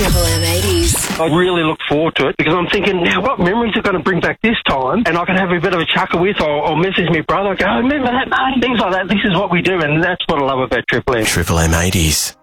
Triple M 80s. I really look forward to it because I'm thinking, now what memories are going to bring back this time? And I can have a bit of a chuckle with or message my brother, go, oh, remember that, mate? Things like that. This is what we do, and that's what I love about Triple M. Triple M 80s.